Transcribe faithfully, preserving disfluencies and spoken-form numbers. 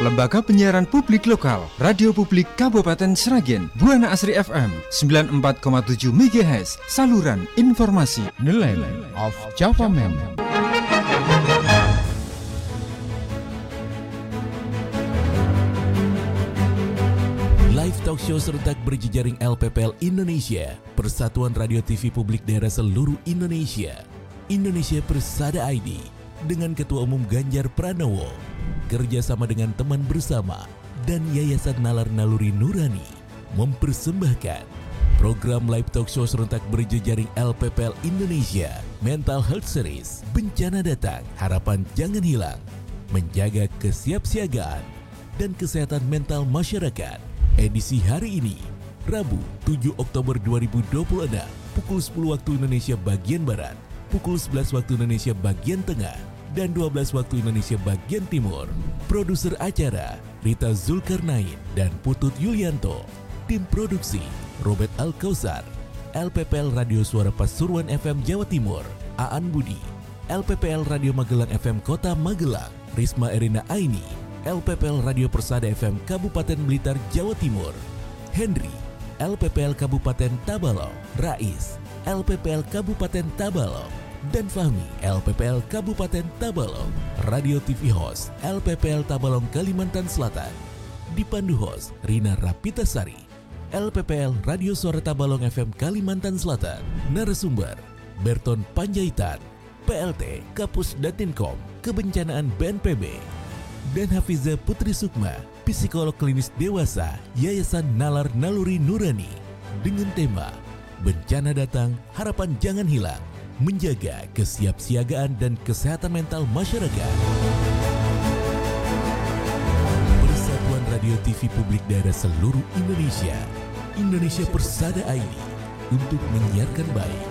Lembaga Penyiaran Publik Lokal, Radio Publik Kabupaten Sragen, Buana Asri F M sembilan puluh empat koma tujuh megahertz, saluran informasi. Nelayan of Java Man. Live talk show serentak berjejaring L P P L Indonesia, Persatuan Radio T V Publik Daerah Seluruh Indonesia, Indonesia Persada I D, dengan Ketua Umum Ganjar Pranowo, kerjasama dengan Teman Bersama dan Yayasan Nalar Naluri Nurani, mempersembahkan program live talk show serentak berjejaring L P P L Indonesia, Mental Health Series, Bencana Datang, Harapan Jangan Hilang, menjaga kesiapsiagaan dan kesehatan mental masyarakat. Edisi hari ini, Rabu tujuh Oktober dua ribu dua puluh enam, pukul sepuluh waktu Indonesia bagian Barat, pukul sebelas waktu Indonesia bagian Tengah, dan dua belas waktu Indonesia bagian Timur. Produser acara Rita Zulkarnain dan Putut Yulianto. Tim produksi Robert Alkausar, L P P L Radio Suara Pasuruan F M Jawa Timur, Aan Budi, L P P L Radio Magelang F M Kota Magelang, Risma Erina Aini, L P P L Radio Persada F M Kabupaten Blitar Jawa Timur, Henry, L P P L Kabupaten Tabalong, Rais, L P P L Kabupaten Tabalong, dan Fahmi, L P P L Kabupaten Tabalong. Radio T V Host L P P L Tabalong Kalimantan Selatan, dipandu host Rina Rapitasari, L P P L Radio Suara Tabalong F M Kalimantan Selatan. Narasumber Berton Panjaitan, P L T Kapus Datinkom Kebencanaan B N P B, dan Hafiza Putri Sukma, psikolog klinis dewasa Yayasan Nalar Naluri Nurani, dengan tema Bencana Datang, Harapan Jangan Hilang, menjaga kesiapsiagaan dan kesehatan mental masyarakat. Persatuan Radio T V Publik Daerah Seluruh Indonesia, Indonesia Persada I D, untuk menyiarkan baik.